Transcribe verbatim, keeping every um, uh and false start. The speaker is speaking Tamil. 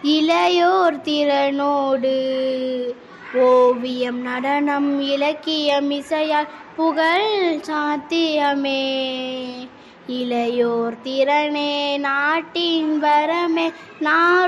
இளையோர் திறனோடு ஓவியம் நடனம் இலக்கியம் இசையால் புகழ் சாத்தியமே. இளையோர் திறனே நாட்டின் வரமே.